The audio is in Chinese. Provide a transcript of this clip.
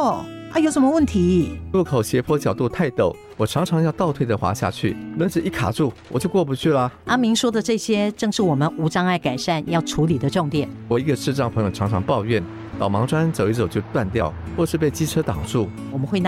哦，有什么问题？ 路口斜坡角度太陡，我常常要倒退的滑下去，轮子一卡住，我就过不去了。 阿明说的这些，正是我们无障碍改善要处理的重点。 我一个视障朋友常常抱怨，导盲砖走一走就断掉，或是被机车挡住。 我们会